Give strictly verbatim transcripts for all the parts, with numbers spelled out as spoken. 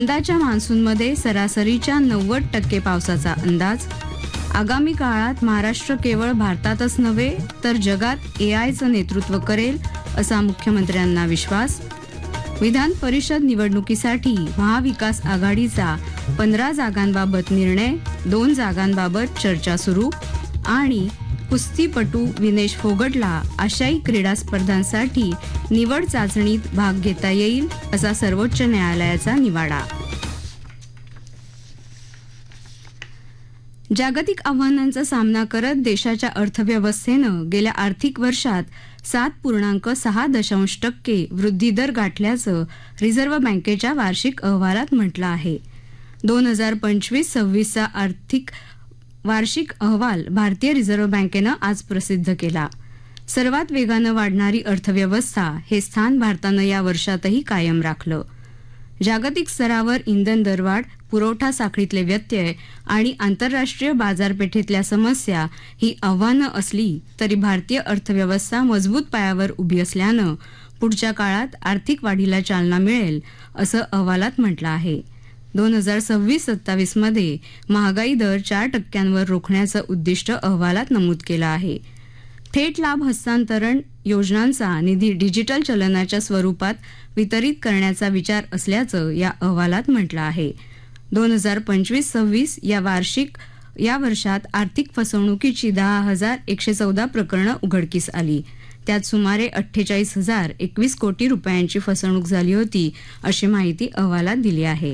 यंदाच्या मान्सूनमध्ये सरासरीच्या नव्वद टक्के पावसाचा अंदाज. आगामी काळात महाराष्ट्र केवळ भारतातच नव्हे तर जगात ए आयचं नेतृत्व करेल असा मुख्यमंत्र्यांना विश्वास. विधान परिषद निवडणुकीसाठी महाविकास आघाडीचा पंधरा जागांबाबत निर्णय, दोन जागांबाबत चर्चा सुरू. आणि कुस्तीपटू विनेश फोगटला आशियाई क्रीडा स्पर्धांसाठी निवड चाचणीत भाग घेता येईल असा सर्वोच्च न्यायालयाचा निवाडा. जागतिक आव्हानांचा सामना करत देशाच्या अर्थव्यवस्थेनं गेल्या आर्थिक वर्षात सात पूर्णांक सहा दशांश टक्के वृद्धिदर गाठल्याचं रिझर्व्ह बँकेच्या वार्षिक अहवालात म्हटलं आहे. दोन हजार पंचवीस सव्वीसचा आर्थिक वार्षिक अहवाल भारतीय रिझर्व्ह बँकेनं आज प्रसिद्ध केला. सर्वात वेगानं वाढणारी अर्थव्यवस्था हे स्थान भारतानं या वर्षातही कायम राखलं. जागतिक स्तरावर इंधन दरवाढ, पुरवठा साखळीतले व्यत्यय आणि आंतरराष्ट्रीय बाजारपेठेतल्या समस्या ही आव्हानं असली तरी भारतीय अर्थव्यवस्था मजबूत पायावर उभी असल्यानं पुढच्या काळात आर्थिक वाढीला चालना मिळेल असं अहवालात म्हटलं आहे. दोन हजार सव्वीस सत्तावीस मध्ये महागाई दर चार टक्क्यांवर रोखण्याचं उद्दिष्ट अहवालात नमूद केलं आहे. थेट लाभ हस्तांतरण योजनांचा निधी डिजिटल चलनाच्या स्वरूपात वितरित करण्याचा विचार असल्याचं या अहवालात म्हटलं आहे. दोन हजार पंचवीस सव्वीस या वार्षिक या वर्षात आर्थिक फसवणुकीची दहा हजार एकशे चौदा प्रकरणं उघडकीस आली. त्यात सुमारे अठ्ठेचाळीस हजार एकवीस कोटी रुपयांची फसवणूक झाली होती अशी माहिती अहवालात दिली आहे.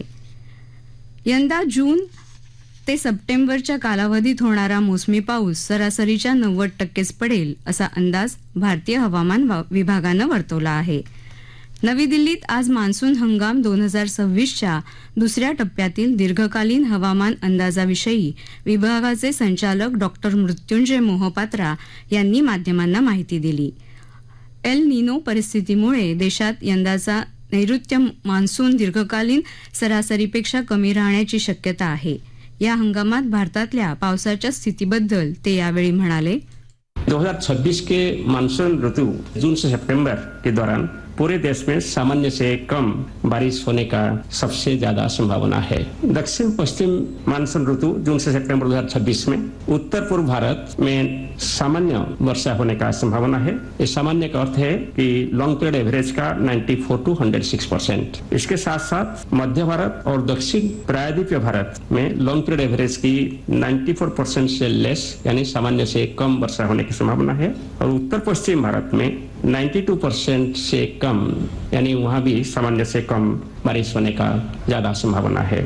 यंदा जून ते सप्टेंबरच्या कालावधीत होणारा मोसमी पाऊस सरासरीच्या नव्वद टक्केच पडेल असा अंदाज भारतीय हवामान विभागानं वर्तवला आहे. नवी दिल्लीत आज मान्सून हंगाम दोन हजार सव्वीसच्या दुसऱ्या टप्प्यातील दीर्घकालीन हवामान अंदाजाविषयी विभागाचे संचालक डॉक्टर मृत्युंजय मोहपात्रा यांनी माध्यमांना माहिती दिली. एल निनो परिस्थितीमुळे देशात यंदाचा नैऋत्य मान्सून दीर्घकालीन सरासरीपेक्षा कमी राहण्याची शक्यता आहे. या हंगामात भारतातल्या पावसाच्या स्थितीबद्दल ते यावेळी म्हणाले. दो हज़ार छब्बीस के मानसून ऋतु जून से सितंबर के दौरान पूरे देश में सामान्य से कम बारिश होने का सबसे ज्यादा संभावना है. दक्षिण पश्चिम मानसून ऋतु जून से सितंबर दो हजार छब्बीस में उत्तर पूर्व भारत में सामान्य वर्षा होने का संभावना है. इस सामान्य का अर्थ है कि लॉन्ग पीरियड एवरेज का चौरानवे टू एक सौ छह परसेंट. इसके साथ साथ मध्य भारत और दक्षिण प्रायद्वीपीय भारत में लॉन्ग पीरियड एवरेज की चौरानवे परसेंट से लेस यानी सामान्य से कम वर्षा होने की संभावना है. और उत्तर पश्चिम भारत में बानवे परसेंट से कम यानी वहां भी सामान्य से कम बारिश होने का ज्यादा संभावना है.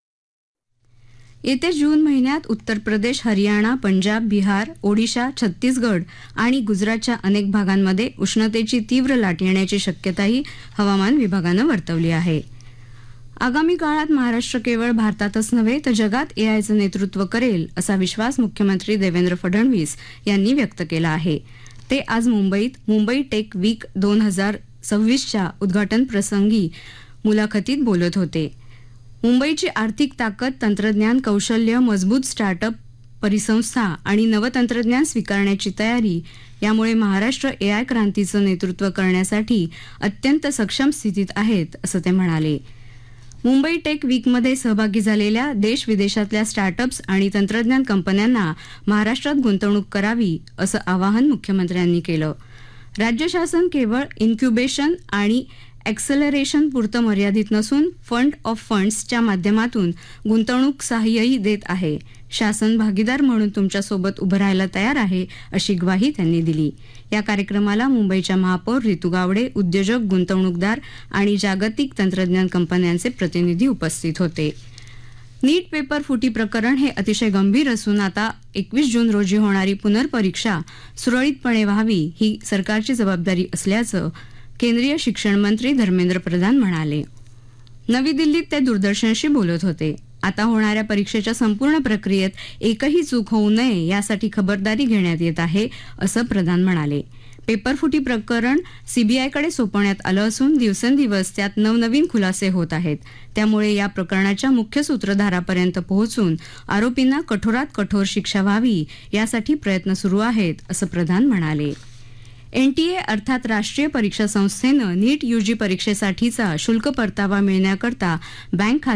येत्या जून महिन्यात उत्तर प्रदेश, हरियाणा, पंजाब, बिहार, ओडिशा, छत्तीसगड आणि गुजरातच्या अनेक भागांमध्ये उष्णतेची तीव्र लाट येण्याची शक्यताही हवामान विभागानं वर्तवली आहे. आगामी काळात महाराष्ट्र केवळ भारतातच नव्हे तर जगात ए आयचं नेतृत्व करेल असा विश्वास मुख्यमंत्री देवेंद्र फडणवीस यांनी व्यक्त केला आहे. ते आज मुंबईत मुंबई टेक वीक दोन हजार सव्वीसच्या उद्घाटन प्रसंगी मुलाखतीत बोलत होते. मुंबईची आर्थिक ताकद, तंत्रज्ञान कौशल्य, मजबूत स्टार्टअप परिसंस्था आणि नवतंत्रज्ञान स्वीकारण्याची तयारी यामुळे महाराष्ट्र ए आय क्रांतीचं नेतृत्व करण्यासाठी अत्यंत सक्षम स्थितीत आहेत असं ते म्हणाले. मुंबई टेक वीकमध्ये सहभागी झालेल्या देश विदेशातल्या स्टार्टअप्स आणि तंत्रज्ञान कंपन्यांना महाराष्ट्रात गुंतवणूक करावी असं आवाहन मुख्यमंत्र्यांनी केलं. राज्य शासन केवळ इन्क्युबेशन आणि ॲक्सेलरेशन पुरतं मर्यादित नसून फंड ऑफ फंड्सच्या माध्यमातून गुंतवणूक सहाय्यही देत आहे. शासन भागीदार म्हणून तुमच्यासोबत उभं राहायला तयार आहे अशी ग्वाही त्यांनी दिली. या कार्यक्रमाला मुंबईच्या महापौर रितू गावडे, उद्योजक, गुंतवणूकदार आणि जागतिक तंत्रज्ञान कंपन्यांचे प्रतिनिधी उपस्थित होते. नीट पेपर फुटी प्रकरण हे अतिशय गंभीर असून आता एकवीस जून रोजी होणारी पुनर्परीक्षा सुरळीतपणे व्हावी ही सरकारची जबाबदारी असल्याचं केंद्रीय शिक्षण मंत्री धर्मेंद्र प्रधान म्हणाले. नवी दिल्लीत ते दूरदर्शनशी बोलत होते. आता होणाऱ्या परीक्षेच्या संपूर्ण प्रक्रियेत एकही चूक होऊ नये यासाठी खबरदारी घेण्यात येत आहे असं प्रधान म्हणाले. पेपरफुटी प्रकरण सीबीआयकडे सोपवण्यात आलं असून दिवसेंदिवस त्यात नवनवीन खुलासे होत आहेत. त्यामुळे या प्रकरणाच्या मुख्य सूत्रधारापर्यंत पोहोचून आरोपींना कठोरात कठोर शिक्षा व्हावी यासाठी प्रयत्न सुरू आहेत असं प्रधान म्हणाले. एनटीए अर्थात राष्ट्रीय परीक्षा संस्थेनं नीट यूजी परीक्षेसाठीचा शुल्क परतावा मिळण्याकरता बँक